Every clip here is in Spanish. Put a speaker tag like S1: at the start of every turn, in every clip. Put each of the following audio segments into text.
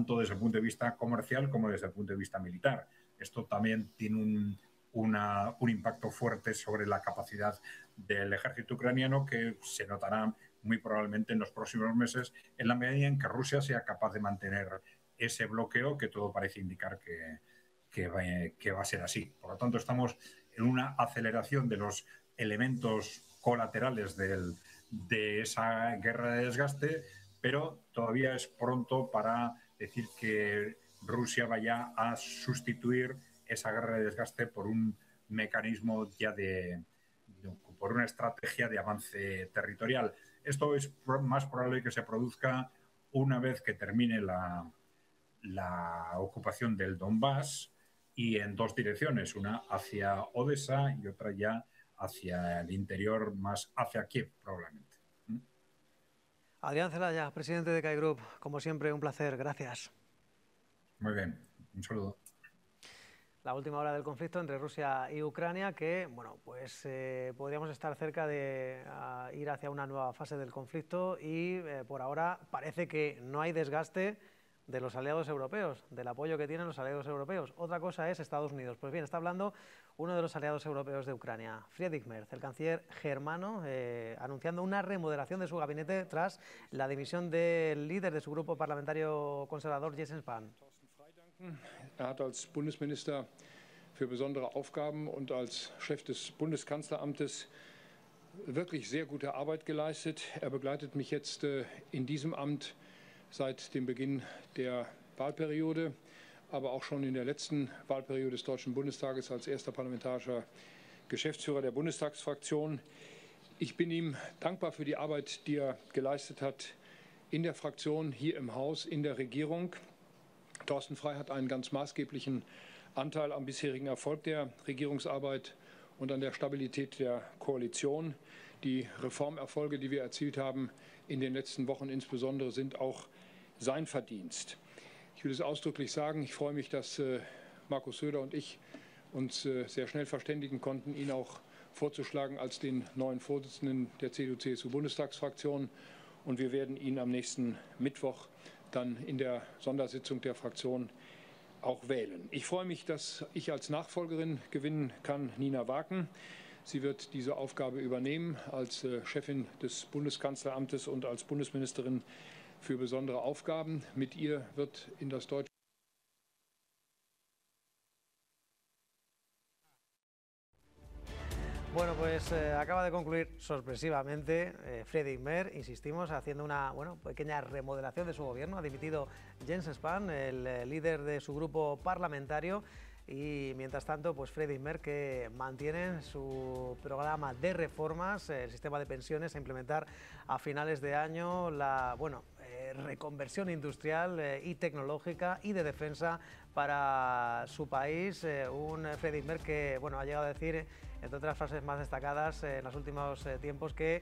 S1: tanto desde el punto de vista comercial como desde el punto de vista militar. Esto también tiene un impacto fuerte sobre la capacidad del ejército ucraniano, que se notará muy probablemente en los próximos meses, en la medida en que Rusia sea capaz de mantener ese bloqueo, que todo parece indicar que va a ser así. Por lo tanto, estamos en una aceleración de los elementos colaterales de esa guerra de desgaste, pero todavía es pronto para decir que Rusia vaya a sustituir esa guerra de desgaste por un mecanismo ya por una estrategia de avance territorial. Esto es más probable que se produzca una vez que termine la ocupación del Donbass, y en dos direcciones, una hacia Odessa y otra ya hacia el interior, más hacia Kiev probablemente.
S2: Adrián Celaya, presidente de CAI Group, como siempre un placer, gracias.
S1: Muy bien, un saludo.
S2: La última hora del conflicto entre Rusia y Ucrania, que bueno, pues podríamos estar cerca de ir hacia una nueva fase del conflicto y por ahora parece que no hay desgaste de los aliados europeos, del apoyo que tienen los aliados europeos. Otra cosa es Estados Unidos. Pues bien, está hablando uno de los aliados europeos de Ucrania, Friedrich Merz, el canciller germano, anunciando una remodelación de su gabinete tras la dimisión del líder de su grupo parlamentario conservador, Jens Spahn.
S3: Hat als Bundesminister für besondere Aufgaben und als Chef des Bundeskanzleramtes wirklich sehr gute Arbeit geleistet. Er begleitet mich jetzt in diesem Amt seit dem Beginn der Wahlperiode, aber auch schon in der letzten Wahlperiode des Deutschen Bundestages als erster parlamentarischer Geschäftsführer der Bundestagsfraktion. Ich bin ihm dankbar für die Arbeit, die er geleistet hat in der Fraktion, hier im Haus, in der Regierung. Thorsten Frey hat einen ganz maßgeblichen Anteil am bisherigen Erfolg der Regierungsarbeit und an der Stabilität der Koalition. Die Reformerfolge, die wir erzielt haben in den letzten Wochen insbesondere, sind auch sein Verdienst. Ich will es ausdrücklich sagen, ich freue mich, dass Markus Söder und ich uns sehr schnell verständigen konnten, ihn auch vorzuschlagen als den neuen Vorsitzenden der CDU-CSU-Bundestagsfraktion. Und wir werden ihn am nächsten Mittwoch dann in der Sondersitzung der Fraktion auch wählen. Ich freue mich, dass ich als Nachfolgerin gewinnen kann Nina Waken. Sie wird diese Aufgabe übernehmen als Chefin des Bundeskanzleramtes und als Bundesministerin für besondere Aufgaben. Mit ihr wird in das deutsche
S2: Bueno, pues acaba de concluir sorpresivamente Friedrich Merz, insistimos, haciendo una pequeña remodelación de su gobierno. Ha dimitido Jens Spahn, el líder de su grupo parlamentario, y mientras tanto, pues Friedrich Merz, que mantiene su programa de reformas, el sistema de pensiones a implementar a finales de año, la reconversión industrial y tecnológica y de defensa para su país. Un Friedrich Merz que ha llegado a decir, entre otras frases más destacadas en los últimos tiempos, que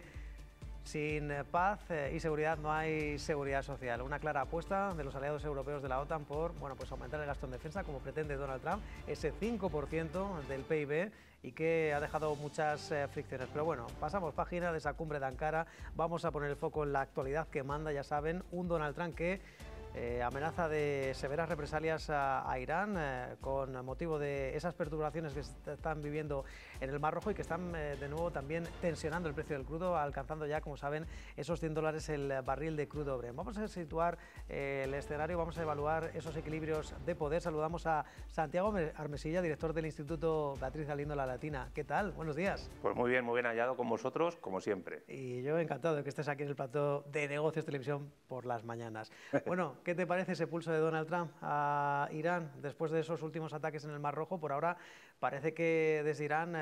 S2: sin paz y seguridad no hay seguridad social. Una clara apuesta de los aliados europeos de la OTAN por aumentar el gasto en defensa, como pretende Donald Trump, ese 5% del PIB, y que ha dejado muchas fricciones. Pero bueno, pasamos página de esa cumbre de Ankara. Vamos a poner el foco en la actualidad que manda, ya saben, un Donald Trump que amenaza de severas represalias a Irán con motivo de esas perturbaciones que se están viviendo en el Mar Rojo y que están de nuevo también tensionando el precio del crudo, alcanzando ya, como saben, esos $100 el barril de crudo Brent. Vamos a situar el escenario, vamos a evaluar esos equilibrios de poder. Saludamos a Santiago Armesilla, director del Instituto Beatriz Galindo La Latina. ¿Qué tal? Buenos días.
S4: Pues muy bien hallado con vosotros, como siempre.
S2: Y yo encantado de que estés aquí en el plató de Negocios Televisión por las mañanas. Bueno, ¿qué te parece ese pulso de Donald Trump a Irán después de esos últimos ataques en el Mar Rojo? Por ahora parece que desde Irán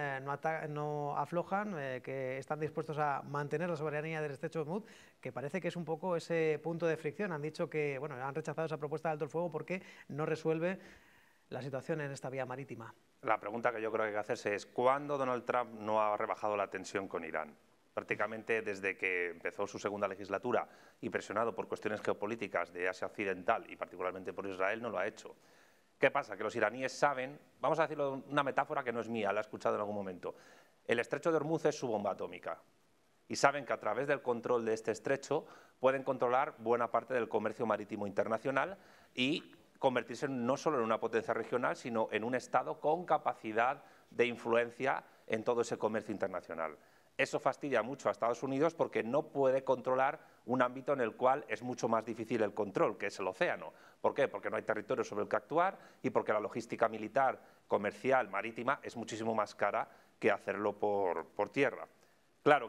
S2: no aflojan, que están dispuestos a mantener la soberanía del estrecho de Hormuz, que parece que es un poco ese punto de fricción. Han dicho que han rechazado esa propuesta de alto el fuego porque no resuelve la situación en esta vía marítima.
S4: La pregunta que yo creo que hay que hacerse es ¿cuándo Donald Trump no ha rebajado la tensión con Irán? Prácticamente desde que empezó su segunda legislatura y presionado por cuestiones geopolíticas de Asia Occidental y particularmente por Israel, no lo ha hecho. ¿Qué pasa? Que los iraníes saben, vamos a decirlo una metáfora que no es mía, la he escuchado en algún momento, el estrecho de Hormuz es su bomba atómica. y saben que a través del control de este estrecho pueden controlar buena parte del comercio marítimo internacional y convertirse no solo en una potencia regional, sino en un Estado con capacidad de influencia en todo ese comercio internacional. Eso fastidia mucho a Estados Unidos porque no puede controlar un ámbito en el cual es mucho más difícil el control, que es el océano. ¿Por qué? Porque no hay territorio sobre el que actuar y porque la logística militar, comercial, marítima es muchísimo más cara que hacerlo por tierra.